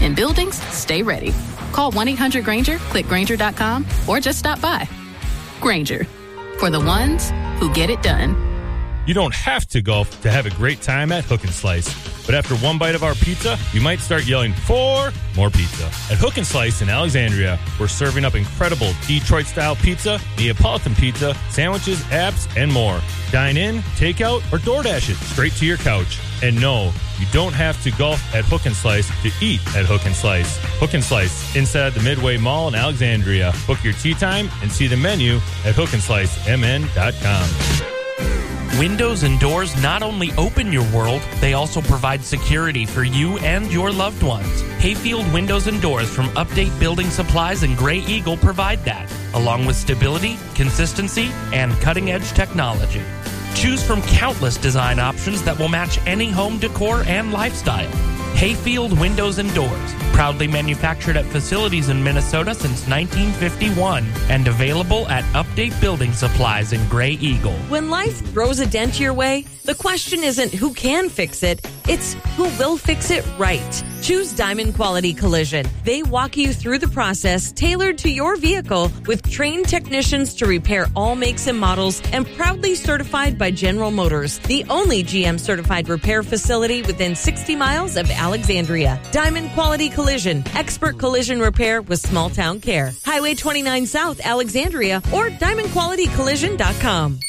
In buildings, stay ready. Call 1-800-GRANGER, click Grainger.com, or just stop by. Grainger, for the ones who get it done. You don't have to golf to have a great time at Hook 'n Slice. But after one bite of our pizza, you might start yelling for more pizza. At Hook 'n Slice in Alexandria, we're serving up incredible Detroit-style pizza, Neapolitan pizza, sandwiches, apps, and more. Dine in, take out, or DoorDash it straight to your couch. And no, you don't have to golf at Hook 'n Slice to eat at Hook 'n Slice. Hook 'n Slice, inside the Midway Mall in Alexandria. Book your tea time and see the menu at hookandslicemn.com. Windows and doors not only open your world, they also provide security for you and your loved ones. Hayfield Windows and Doors from Update Building Supplies and Gray Eagle provide that, along with stability, consistency, and cutting-edge technology. Choose from countless design options that will match any home decor and lifestyle. Hayfield Windows and Doors, proudly manufactured at facilities in Minnesota since 1951 and available at Update Building Supplies in Gray Eagle. When life throws a dent your way, the question isn't who can fix it, it's who will fix it right. Choose Diamond Quality Collision. They walk you through the process tailored to your vehicle with trained technicians to repair all makes and models and proudly certified by General Motors, the only GM certified repair facility within 60 miles of Alexandria. Diamond Quality Collision, expert collision repair with small town care. Highway 29 South, Alexandria, or diamondqualitycollision.com.